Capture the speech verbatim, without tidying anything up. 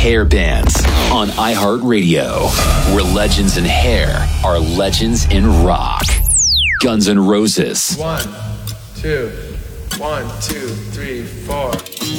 hair bands on iHeartRadio, where legends in hair are legends in rock. Guns N' Roses. One, two, one, two, three, four.